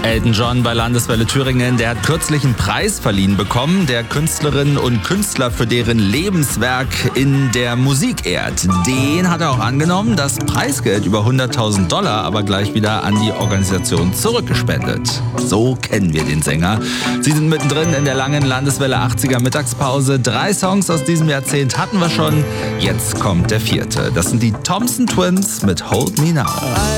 Elton John bei Landeswelle Thüringen, der hat kürzlich einen Preis verliehen bekommen, der Künstlerinnen und Künstler für deren Lebenswerk in der Musik ehrt. Den hat er auch angenommen, das Preisgeld über $100.000 aber gleich wieder an die Organisation zurückgespendet. So kennen wir den Sänger. Sie sind mittendrin in der langen Landeswelle 80er Mittagspause. 3 Songs aus diesem Jahrzehnt hatten wir schon. Jetzt kommt der 4. Das sind die Thompson Twins mit Hold Me Now.